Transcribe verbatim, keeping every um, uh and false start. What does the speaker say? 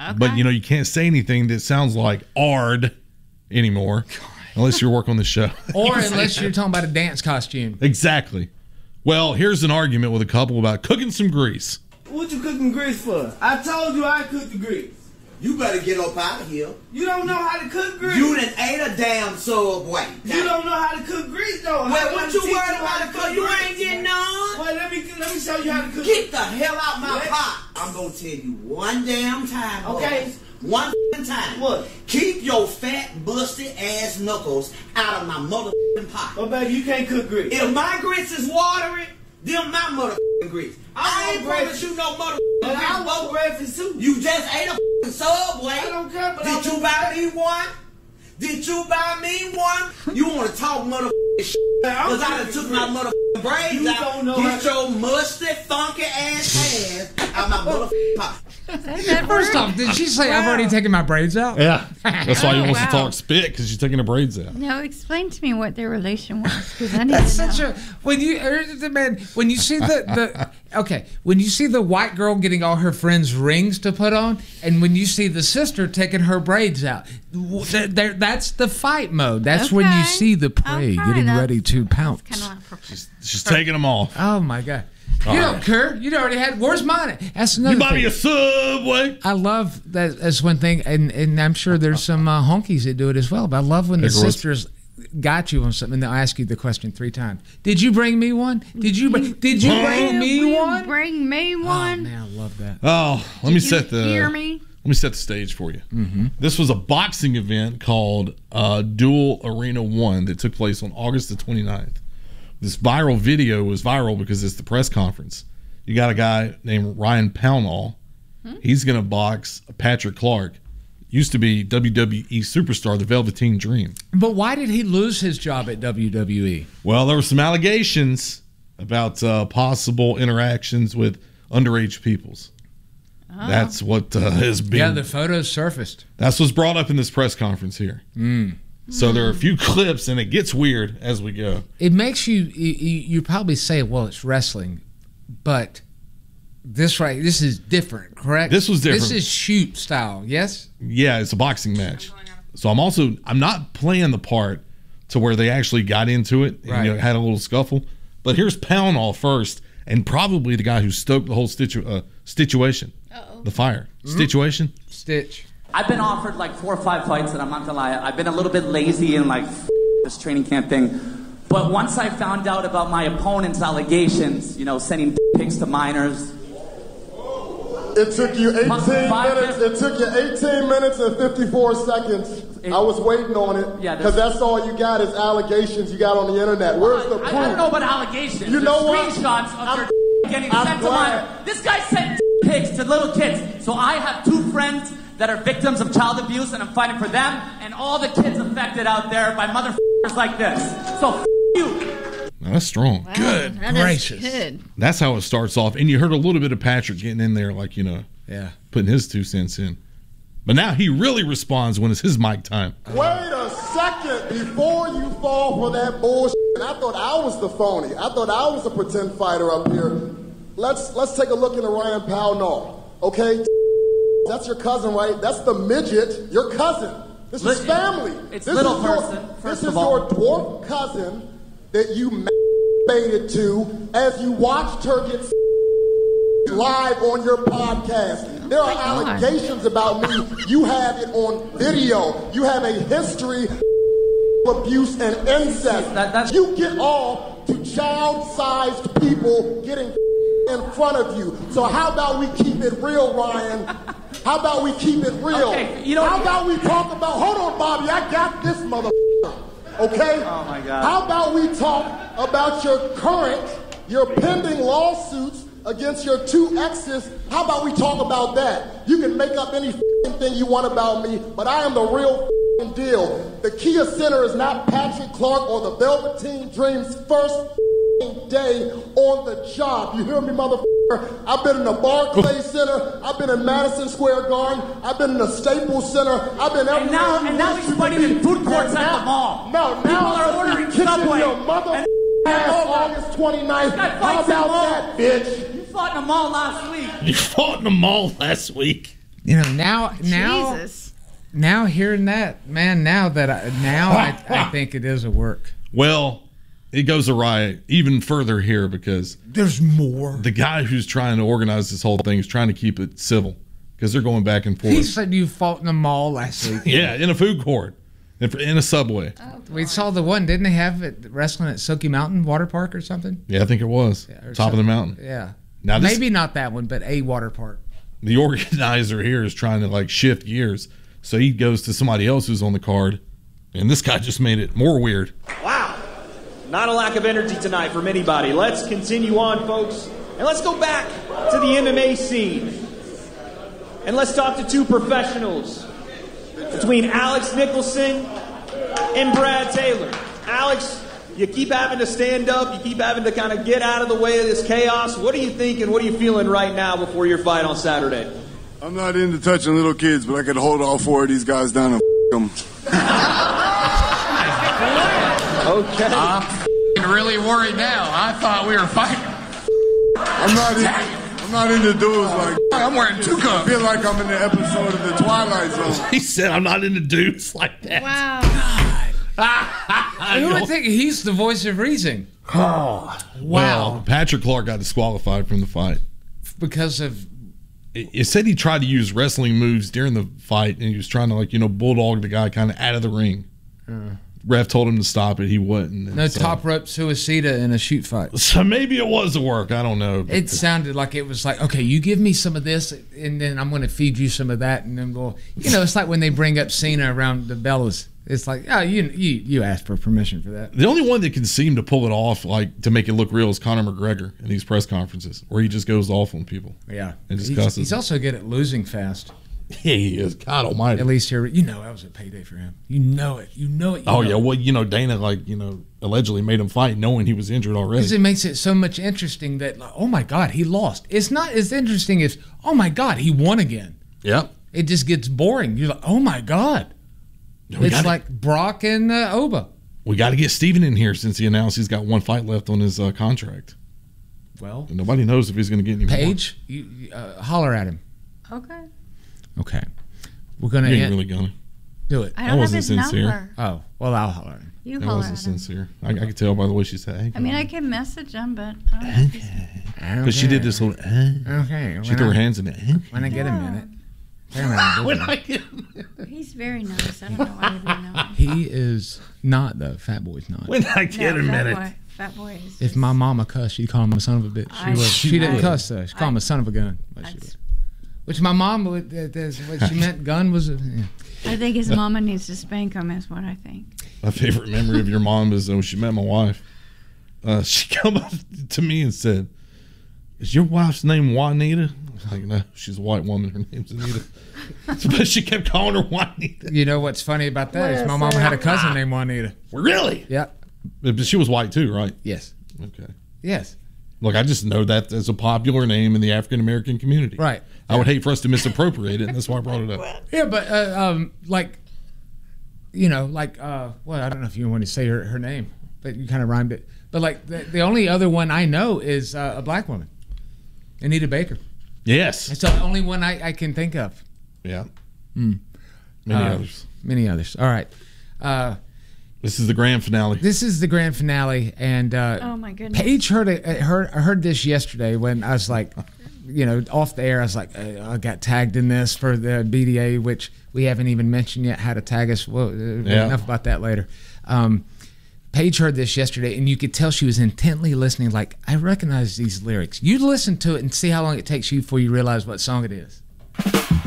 Okay. But, you know, you can't say anything that sounds like "ard" anymore unless you work on the show. Or unless you're talking about a dance costume. Exactly. Well, here's an argument with a couple about cooking some grease. What you cooking grease for? I told you I cooked the grease. You better get up out of here. You don't know how to cook grease. You done ate a damn Subway. You don't know how to cook grease, though. Well, what you worried about how to cook? You ain't getting none. Well, let me let me show you how to cook. Get the hell out my Let- pot. I'm gonna tell you one damn time. Okay. boys. One time. What? Keep your fat, busted ass knuckles out of my motherfucking pot. Oh, baby, you can't cook grease. If my grits is watery, then my motherfucking grits. I, I ain't want promise breakfast. you no motherfucking But I grits, want boy. breakfast too. You just ate a f***ing Subway. I don't care, but Did I you want buy me one? Did you buy me one? You want to talk motherfucking shit? Because I done took my motherfucking braids You out. don't know Get how- your musty, funky ass hands out my motherfucking pot. First off, did she say I've already taken my braids out? Yeah. That's why he Oh, wants wow. to talk spit, because she's taking the braids out. No, explain to me what their relation was, because I need That's to know. such a when you er, the man when you see the, the okay when you see the white girl getting all her friends' rings to put on, and when you see the sister taking her braids out, w- there- there- that's the fight mode. That's when you Okay. see the prey Okay, getting that's- ready to pounce. Kind of like purple. She's taking them off. Oh my god! All you right. don't care. You already had. Where's mine? That's another You buy thing. me a Subway. I love that. That's one thing, and and I'm sure there's some uh, honkies that do it as well. But I love when the Pickle roast. sisters got you on something, and they'll ask you the question three times. Did you bring me one? Did you? br- Did you bring me Will you one? Bring me Oh one. man, I love that. Oh, let me you set the hear me? let me set the stage for you. Mm-hmm. This was a boxing event called uh, Duel Arena One that took place on August the twenty-ninth. This viral video was viral because it's the press conference. You got a guy named Ryan Pownall. Hmm? He's going to box Patrick Clark. Used to be W W E superstar, the Velveteen Dream. But why did he lose his job at W W E? Well, there were some allegations about uh, possible interactions with underage peoples. Oh. That's what uh, has been. Yeah, the photos surfaced. That's what's brought up in this press conference here. Mm. So there are a few clips, and it gets weird as we go. It makes you, you you probably say, well, it's wrestling, but this right, this is different, correct? This was different. This is shoot style, yes? Yeah, it's a boxing match. So I'm also I'm not playing the part to where they actually got into it and Right. you know, had a little scuffle. But here's Pownall first, and probably the guy who stoked the whole situ- uh, situation, Uh-oh. the fire Mm-hmm. situation. Stitch. I've been offered like four or five fights, and I'm not gonna lie, I've been a little bit lazy and like f- this training camp thing. But once I found out about my opponent's allegations, you know, sending pics to minors. It took you eighteen Five minutes. It took you eighteen minutes and fifty-four seconds. I was waiting on it Yeah, because there's- that's all you got is allegations you got on the internet. Where's the I, proof? I don't know about allegations. You There's know what? screenshots of I'm- your getting I'm sent to glad. minors. This guy sent pics to little kids. So I have two friends that are victims of child abuse, and I'm fighting for them and all the kids affected out there by motherfuckers like this. So f- you. Now, that's strong. Wow, Good that is gracious. good. That's how it starts off. And you heard a little bit of Patrick getting in there, like, you know, Yeah. putting his two cents in. But now he really responds when it's his mic time. Wait a second before you fall for that bullshit. And I thought I was the phony. I thought I was the pretend fighter up here. Let's let's take a look into Ryan Pownall. Okay, that's your cousin, right? That's the midget, your cousin. This is Listen, family. it's this little is your, person, first This of is all. your dwarf cousin that you masturbated to as you watched her get live on your podcast. There are my God. allegations about me. You have it on video. You have a history of abuse and incest. That- that's- you get off to child-sized people getting in front of you. So how about we keep it real, Ryan? How about we keep it real? Okay, you know- how about we talk about, hold on, Bobby, I got this motherfucker. Okay? Oh, my God. How about we talk about your current, your pending lawsuits against your two exes? How about we talk about that? You can make up any f***ing thing you want about me, but I am the real f***ing deal. The Kia Center is not Patrick Clark or the Velveteen Dream's first f***ing day on the job. You hear me, motherfucker? I've been in the Barclays Center. I've been in Madison Square Garden. I've been in the Staples Center. I've been everywhere. And now, you and now wish he's you fighting could in be. food courts And at now- the mall. No, People now are I'm ordering kicking Subway. your mother And- ass over. August twenty-ninth. This guy How fights in the about mall. that, bitch? You fought in the mall last week. You fought in the mall last week. You know, now, now, Jesus. now hearing that, man, now that I, now I, I think it is a work. Well, it goes awry even further here because there's more. The guy who's trying to organize this whole thing is trying to keep it civil because they're going back and forth. He said you fought in the mall last week. Yeah, in a food court, in a Subway. Oh, We saw the one, didn't they have it wrestling at Silky Mountain Water Park or something? Yeah, I think it was. Yeah, or Top of the something. mountain. Yeah. Now this, Maybe not that one, but a water park. The organizer here is trying to like shift gears. So he goes to somebody else who's on the card, and this guy just made it more weird. Wow. Not a lack of energy tonight from anybody. Let's continue on, folks. And let's go back to the M M A scene. And let's talk to two professionals between Alex Nicholson and Brad Taylor. Alex, you keep having to stand up. You keep having to kind of get out of the way of this chaos. What are you thinking? What are you feeling right now before your fight on Saturday? I'm not into touching little kids, but I could hold all four of these guys down and f*** them. Okay. I'm really worried now. I thought we were fighting. I'm not in, I'm not into dudes like I'm wearing two cups. I feel like I'm in the episode of The Twilight Zone. He said I'm not into dudes like that. Wow. Who would think he's the voice of reason? Oh, well, Patrick Clark got disqualified from the fight because of. It, it said he tried to use wrestling moves during the fight, and he was trying to like you know bulldog the guy kind of out of the ring. Uh, Ref told him to stop it. He wouldn't. no so, top rope suicida in a shoot fight. So maybe it was a work. I don't know. It sounded like it was like, okay, you give me some of this, and then I'm going to feed you some of that, and then go. You know, it's like when they bring up Cena around the Bellas. It's like, oh, you you you asked for permission for that. The only one that can seem to pull it off, like to make it look real, is Conor McGregor in these press conferences, where he just goes off on people. Yeah, and just he's, cusses. he's also good at losing fast. Yeah, he is. God Almighty. At least here, you know, that was a payday for him. You know it. You know it. You oh know yeah, it. well you know Dana like you know allegedly made him fight knowing he was injured already. Because it makes it so much interesting that like, oh my God, he lost. It's not as interesting as oh my God, he won again. Yep. It just gets boring. You're like, oh my God. We it's gotta, like Brock and uh, Oba. We got to get Steven in here since he announced he's got one fight left on his uh, contract. Well, and nobody knows if he's going to get any more. Paige, you, you, uh, holler at him. Okay. Okay. We're gonna. You ain't end, really gonna do it. I don't that wasn't have his sincere. number. Oh well, I'll holler at him. You that holler wasn't at him. sincere. I, I could tell by the way she said. Hey, I mean, I can message him, but I don't know if he's- because she did this whole. Uh, Okay. She threw her hands in it. When I get a Yeah. minute. When I get a minute. he's very nice. I don't know why you didn't know. He is not though. Fat Boy's not. When I get No, a Fat minute. Boy, Fat Boy is. If my mama cussed, she'd call him a son of a bitch. She I- was. She, she didn't would. cuss though. She called him a son of a gun. But she would. Which my mom would. Uh, that's what she meant. Gun was. A, yeah. I think his mama needs to spank him. Is what I think. My favorite memory of your mom is when she met my wife. Uh, she come up to me and said, "Is your wife's name Juanita?" I was like, "No, she's a white woman. Her name's Anita." But she kept calling her Juanita. You know what's funny about that is my mama had a cousin named Juanita. Really? Yep. But she was white too, right? Yes. Okay. Yes. Look, I just know that as a popular name in the African American community. Right. I would hate for us to misappropriate it, and that's why I brought it up. Yeah, but uh, um, like, you know, like, uh, well, I don't know if you want to say her, her name, but you kind of rhymed it. But like, the, the only other one I know is uh, a black woman, Anita Baker. Yes. It's the only one I, I can think of. Yeah. Mm. Many Uh, others. Many others. All right. Uh, This is the grand finale. This is the grand finale, and uh, Oh my goodness. Paige heard it. Heard I heard this yesterday when I was like, you know, off the air. I was like, uh, I got tagged in this for the B D A, which we haven't even mentioned yet how to tag us. Well, uh, Yeah. enough about that later. Um, Paige heard this yesterday, and you could tell she was intently listening. Like, I recognize these lyrics. You listen to it and see how long it takes you before you realize what song it is.